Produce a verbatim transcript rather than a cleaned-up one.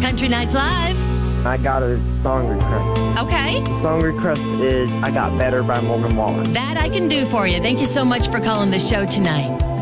Country Nights Live. I got a song request. Okay. Song request is I Got Better by Morgan Wallen. That I can do for you. Thank you so much for calling the show tonight.